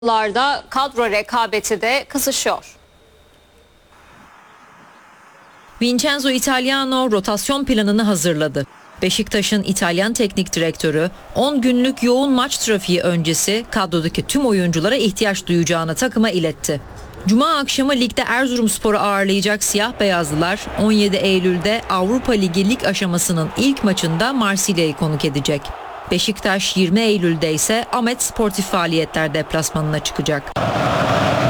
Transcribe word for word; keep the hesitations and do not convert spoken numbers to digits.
Larda kadro rekabeti de kızışıyor. Vincenzo Italiano rotasyon planını hazırladı. Beşiktaş'ın İtalyan teknik direktörü on günlük yoğun maç trafiği öncesi kadrodaki tüm oyunculara ihtiyaç duyacağını takıma iletti. Cuma akşamı ligde Erzurumspor'u ağırlayacak siyah beyazlılar on yedi Eylül'de Avrupa Ligi lig aşamasının ilk maçında Marsilya'yı konuk edecek. Beşiktaş yirmi Eylül'de ise Ahmet Sportif Faaliyetler deplasmanına çıkacak.